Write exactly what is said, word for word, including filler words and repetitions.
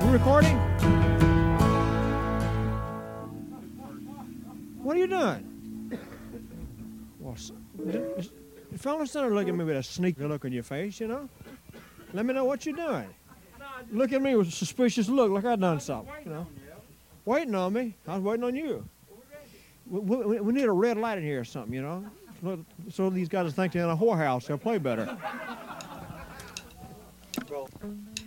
You recording? What are you doing? Well, the fellas don't look at me with a sneaky look on your face, you know? Let me know what you're doing. Look at me with a suspicious look, like I done something, you know? Waiting on me. I was waiting on you. We, we, we need a red light in here or something, you know? So these guys think they're in a whorehouse, they'll play better.